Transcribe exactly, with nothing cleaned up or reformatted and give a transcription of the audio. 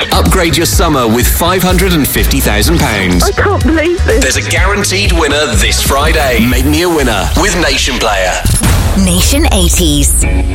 Upgrade your summer with five hundred fifty thousand pounds. I can't believe this. There's a guaranteed winner this Friday. Make me a winner with Nation Player. Nation eighties.